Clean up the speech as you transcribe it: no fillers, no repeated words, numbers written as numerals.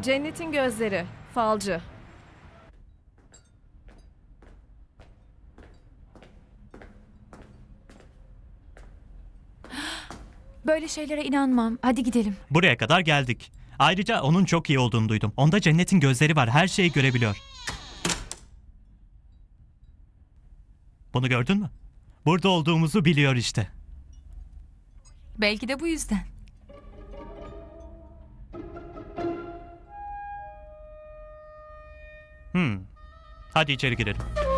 Cennet'in gözleri, falcı. Böyle şeylere inanmam. Hadi gidelim. Buraya kadar geldik. Ayrıca onun çok iyi olduğunu duydum. Onda Cennet'in gözleri var. Her şeyi görebiliyor. Bunu gördün mü? Burada olduğumuzu biliyor işte. Belki de bu yüzden. Hadi içeri girelim.